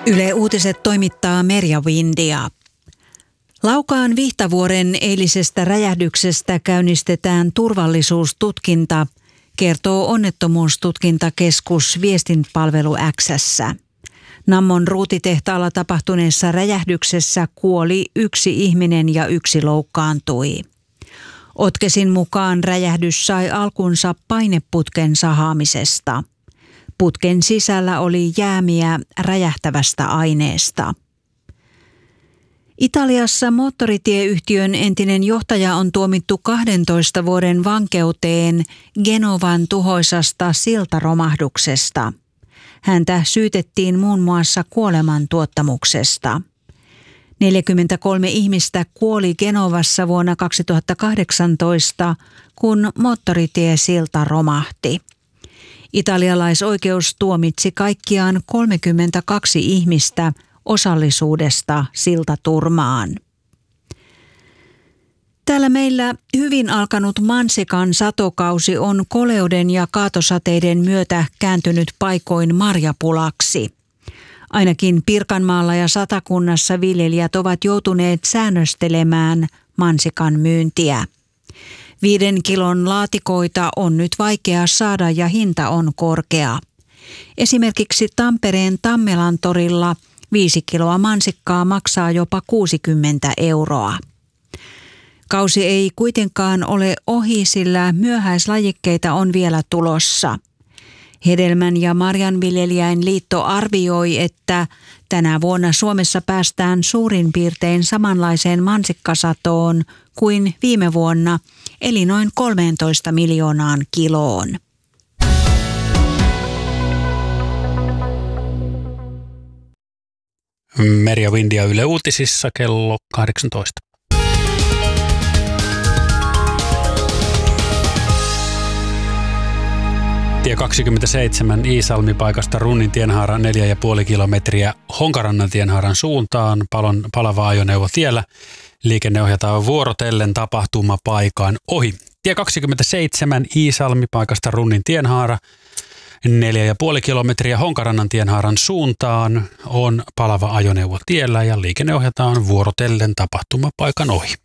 Yle Uutiset toimittaa Merja Windia. Laukaan Vihtavuoren eilisestä räjähdyksestä käynnistetään turvallisuustutkinta, kertoo onnettomuustutkintakeskus Viestinpalvelu X:ssä. Nammon ruutitehtaalla tapahtuneessa räjähdyksessä kuoli 1 ihminen ja 1 loukkaantui. Otkesin mukaan räjähdys sai alkunsa paineputken sahaamisesta. Putken sisällä oli jäämiä räjähtävästä aineesta. Italiassa moottoritieyhtiön entinen johtaja on tuomittu 12 vuoden vankeuteen Genovan tuhoisasta siltaromahduksesta. Häntä syytettiin muun muassa kuolemantuottamuksesta. 43 ihmistä kuoli Genovassa vuonna 2018, kun moottoritiesilta romahti. Italialaisoikeus tuomitsi kaikkiaan 32 ihmistä osallisuudesta siltaturmaan. Täällä meillä hyvin alkanut mansikan satokausi on koleuden ja kaatosateiden myötä kääntynyt paikoin marjapulaksi. Ainakin Pirkanmaalla ja Satakunnassa viljelijät ovat joutuneet säännöstelemään mansikan myyntiä. 5 kilon laatikoita on nyt vaikea saada ja hinta on korkea. Esimerkiksi Tampereen Tammelan torilla 5 kiloa mansikkaa maksaa jopa 60 €. Kausi ei kuitenkaan ole ohi, sillä myöhäislajikkeita on vielä tulossa. Hedelmän- ja marjanviljelijäinliitto arvioi, että tänä vuonna Suomessa päästään suurin piirtein samanlaiseen mansikkasatoon kuin viime vuonna, eli noin 13 miljoonaan kiloon. Merja Windia Yle Uutisissa kello 18. Tie 27 Iisalmi paikasta Runnin tienhaara 4,5 kilometriä Honkarannan tienhaaran suuntaan. Palava ajoneuvo tiellä. Liikenne ohjataan vuorotellen tapahtumapaikan ohi. Tie 27 Iisalmi paikasta Runnin tienhaara 4,5 kilometriä Honkarannan tienhaaran suuntaan on palava ajoneuvo tiellä ja liikenne ohjataan vuorotellen tapahtumapaikan ohi.